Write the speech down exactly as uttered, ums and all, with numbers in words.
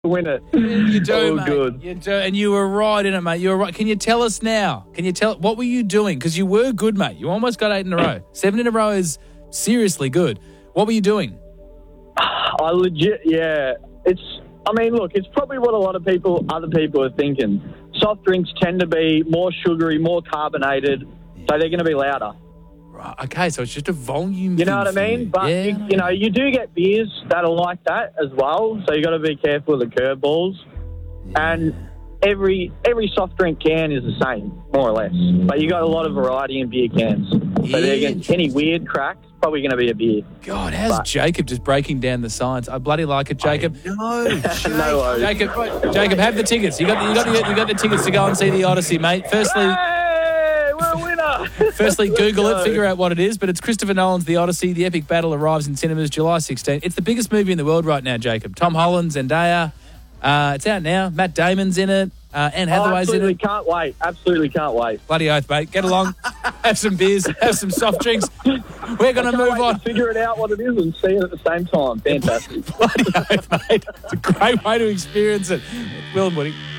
win it. You do, Oh, mate. good. You do, and you were right in it, mate. You were right. Can you tell us now? Can you tell what were you doing? Because you were good, mate. You almost got eight in a row. Seven in a row is seriously good. What were you doing? I legit, yeah. It's. I mean, look, it's probably what a lot of people, other people are thinking. Soft drinks tend to be more sugary, more carbonated, so they're going to be louder. Right. Okay, so it's just a volume. You know thing what I for mean? you. But, yeah, you, you know, you do get beers that are like that as well, so you got to be careful with the curveballs. Yeah. And every every soft drink can is the same, more or less. But you got a lot of variety in beer cans. So they're gonna, any weird cracks, probably going to be a beer. God, how's But- Jacob just breaking down the science? I bloody like it, Jacob. No, No worries. Jacob, Jacob, have the tickets. You got the, you got the, you got the tickets to go and see the Odyssey, mate. Firstly, Hey, we're a winner. firstly, Let's Google go. it, figure out what it is. But it's Christopher Nolan's The Odyssey. The epic battle arrives in cinemas July sixteenth. It's the biggest movie in the world right now, Jacob. Tom Holland, Zendaya. Uh, it's out now. Matt Damon's in it. Uh, Anne Oh, Hathaway's in absolutely it. can't wait. Absolutely can't wait. Bloody oath, mate. Get along. Have some beers. Have some soft drinks. We're going to Can't move wait on. to figure it out what it is and see it at the same time. Fantastic. Bloody oath, mate. It's a great way to experience it. Will and Woody.